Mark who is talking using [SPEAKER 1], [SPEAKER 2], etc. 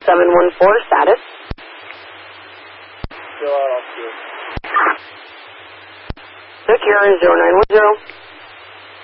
[SPEAKER 1] 714 status.
[SPEAKER 2] Still out off field.
[SPEAKER 1] Secure 0910.